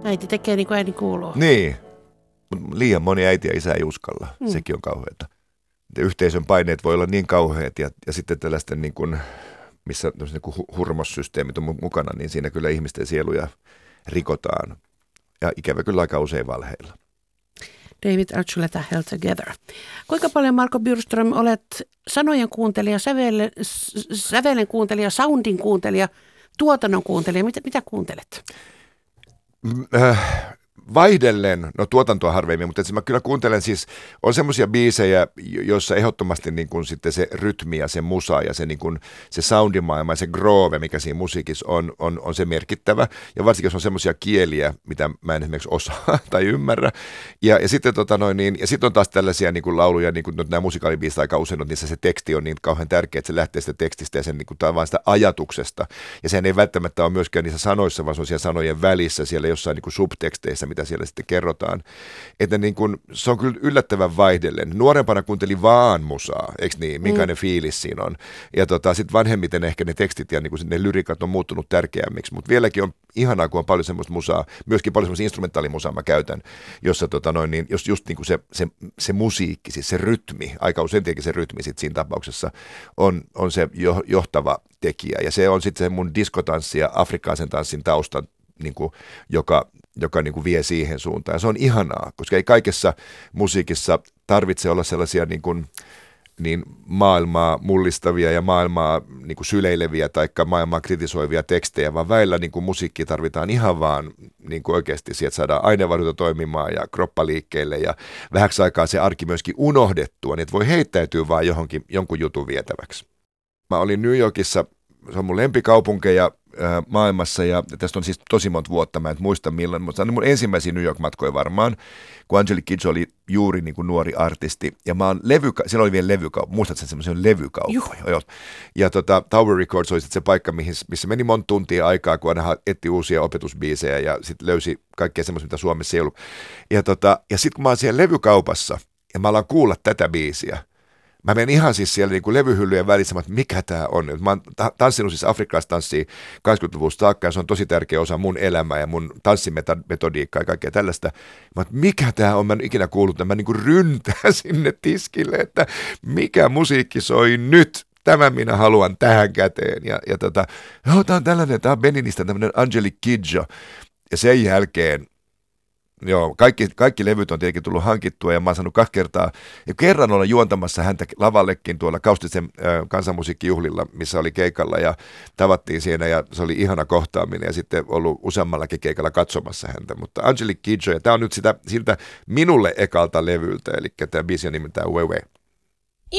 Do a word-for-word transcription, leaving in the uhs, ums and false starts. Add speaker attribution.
Speaker 1: Äiti tekee niin kuin äidin kuuluu.
Speaker 2: Niin, mutta liian moni äiti ja isä ei uskalla. Mm. Sekin on kauheata. Yhteisön paineet voi olla niin kauheat ja, ja sitten tällaisten, niin kuin, missä niin kuin hurmossysteemit on mukana, niin siinä kyllä ihmisten sieluja rikotaan. Ja ikävä kyllä aika usein valheilla.
Speaker 1: David Archuleta, Held Together. Kuinka paljon, Marco Bjurström, olet sanojen kuuntelija, sävelen, sävelen kuuntelija, soundin kuuntelija, tuotannon kuuntelija? Mitä, mitä kuuntelet?
Speaker 2: Äh. Vaihdellen, no tuotantoa harvemmin, mutta mä kyllä kuuntelen siis, on semmoisia biisejä, joissa ehdottomasti niin kuin sitten se rytmi ja se musa ja se, niin kuin, se soundimaailma ja se groove, mikä siinä musiikissa on, on, on se merkittävä. Ja varsinkin jos on semmoisia kieliä, mitä mä en esimerkiksi osaa tai ymmärrä. Ja, ja sitten tota noin, niin, ja sitten on taas tällaisia niin kuin lauluja, niin kuin nämä musikaalibiisit aika usein on, niissä se teksti on niin kauhean tärkeä, että se lähtee sitä tekstistä ja sen niin kuin, vaan sitä ajatuksesta. Ja sehän ei välttämättä ole myöskään niissä sanoissa, vaan se on siellä sanojen välissä, siellä jossain niin kuin subteksteissä, mitä siellä sitten kerrotaan. Että niin kun, se on kyllä yllättävän vaihdellen. Nuorempana kuuntelin vaan musaa, eikö niin? Minkäinen mm. fiilis siinä on. Ja tota, sitten vanhemmiten ehkä ne tekstit ja niin kun ne lyrikat on muuttunut tärkeämmiksi. Mutta vieläkin on ihanaa, kun on paljon semmoista musaa, myöskin paljon semmoista instrumentaalimusaa mä käytän, jossa tota noin, niin, jos just niin kuin se, se, se musiikki, siis se rytmi, aika usein tietenkin se rytmi sit siinä tapauksessa on, on se jo, johtava tekijä. Ja se on sitten se mun diskotanssi ja afrikkalaisen tanssin taustan, niin kuin, joka, joka niin kuin vie siihen suuntaan. Ja se on ihanaa, koska ei kaikessa musiikissa tarvitse olla sellaisia niin kuin, niin maailmaa mullistavia ja maailmaa niin kuin syleileviä tai maailmaa kritisoivia tekstejä, vaan väillä niin kuin musiikkia tarvitaan ihan vaan niin kuin oikeasti sieltä saadaan aineenvaihdunta toimimaan ja kroppa liikkeelle ja vähäksi aikaa se arki myöskin unohdettua, niin että voi heittäytyä vaan johonkin, jonkun jutun vietäväksi. Mä olin New Yorkissa, se on mun lempikaupunkeja äh, maailmassa ja tästä on siis tosi monta vuotta, mä en muista milloin, mutta se on mun ensimmäisiä New York-matkoja varmaan, kun Angelique Kidjo oli juuri niin kuin nuori artisti ja mä oon levyka- siellä oli vielä levykauppa, muistatko sen semmoisen levykauppa? Joo. Ja tota, Tower Records oli se paikka, missä meni monta tuntia aikaa, kun aina etti uusia opetusbiisejä ja sitten löysi kaikkea semmoista, mitä Suomessa ei ollut. Ja, tota, ja sitten kun mä oon siellä levykaupassa ja mä alan kuulla tätä biisiä, mä menen ihan siis siellä niin kuin levyhyllyjen välissä, että mikä tämä on. Mä oon tanssinut siis afrikkalaista tanssia kahdeksankymmentäluvusta saakka ja se on tosi tärkeä osa mun elämää ja mun tanssimetodiikkaa ja kaikkea tällaista. Mä oon, mikä tämä on, mä en ikinä kuullut, että mä niin kuin ryntään sinne tiskille, että mikä musiikki soi nyt. Tämän minä haluan tähän käteen. Ja, ja tota, joo, tää on tällainen, tää on Beninistä tämmöinen Angelique Kidjo. Ja sen jälkeen joo, kaikki, kaikki levyt on tietenkin tullut hankittua ja mä oon saanut kaksi kertaa, ja kerran olla juontamassa häntä lavallekin tuolla Kaustisen äh, kansanmusiikkijuhlilla, missä oli keikalla ja tavattiin siinä ja se oli ihana kohtaaminen ja sitten ollut useammallakin keikalla katsomassa häntä, mutta Angelique Kidjo, ja tämä on nyt sitä, siltä minulle ekalta levyltä, eli tämä biisi on nimeltään Wewe.